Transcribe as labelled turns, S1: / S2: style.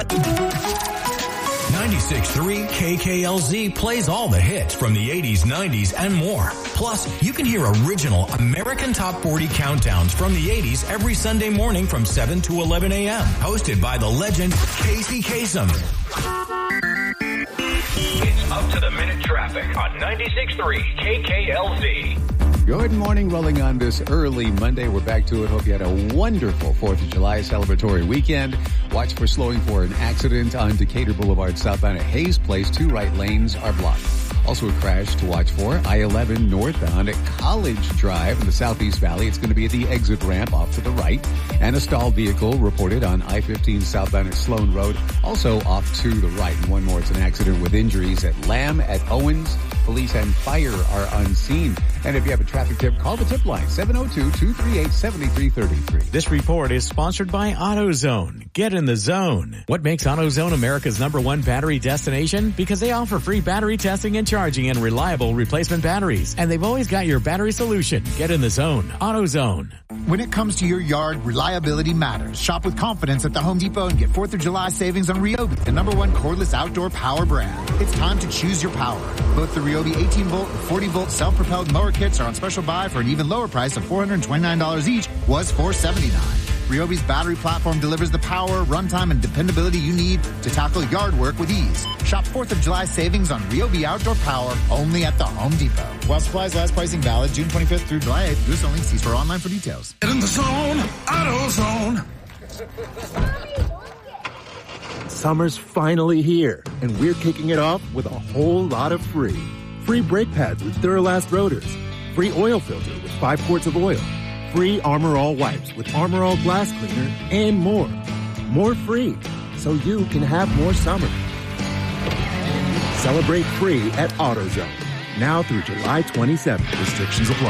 S1: 96.3 KKLZ plays all the hits from the 80s, 90s, and more. Plus, you can hear original American Top 40 countdowns from the 80s every Sunday morning from 7 to 11 a.m. Hosted by the legend Casey Kasem. It's up to the minute traffic on 96.3 KKLZ.
S2: Good morning, rolling on this early Monday. We're back to it. Hope you had a wonderful 4th of July celebratory weekend. Watch for slowing for an accident on Decatur Boulevard southbound at Hayes Place. 2 right lanes are blocked. Also a crash to watch for. I-11 northbound at College Drive in the Southeast Valley. It's going to be at the exit ramp off to the right. And a stalled vehicle reported on I-15 southbound at Sloan Road. Also off to the right. And one more, it's an accident with injuries at Lamb at Owens. Police and fire are unseen. And if you have a traffic tip, call the tip line, 702-238-7333.
S3: This report is sponsored by AutoZone. Get in the zone. What makes AutoZone America's #1 battery destination? Because they offer free battery testing and charging and reliable replacement batteries. And they've always got your battery solution. Get in the zone. AutoZone.
S4: When it comes to your yard, reliability matters. Shop with confidence at the Home Depot and get 4th of July savings on Ryobi, the #1 cordless outdoor power brand. It's time to choose your power. Both the Ryobi 18-volt and 40-volt self-propelled mower kits are on special buy for an even lower price of $429 each, was $479. Ryobi's battery platform delivers the power, runtime, and dependability you need to tackle yard work with ease. Shop 4th of July savings on Ryobi outdoor power only at the Home Depot. While supplies last, pricing valid June 25th through July 8th. U.S. only. See store online for details.
S5: Get in the zone, AutoZone.
S6: Summer's finally here, and we're kicking it off with a whole lot of free. Free brake pads with Duralast rotors. Free oil filter with 5 quarts of oil. Free Armor All wipes with Armor All glass cleaner, and more. More free, so you can have more summer. Celebrate free at AutoZone. Now through July 27th. Restrictions apply.